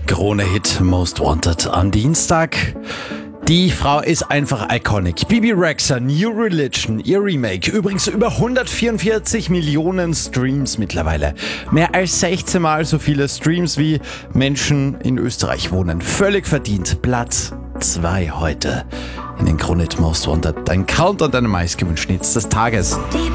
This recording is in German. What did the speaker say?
Krone-Hit Most Wanted am Dienstag. Die Frau ist einfach iconic. Bibi Rexha, New Religion, ihr Remake. Übrigens über 144 Millionen Streams mittlerweile. Mehr als 16 Mal so viele Streams wie Menschen in Österreich wohnen. Völlig verdient. Platz 2 heute in den Krone-Hit Most Wanted. Dein Countdown deiner meistgewünschten Hits des Tages.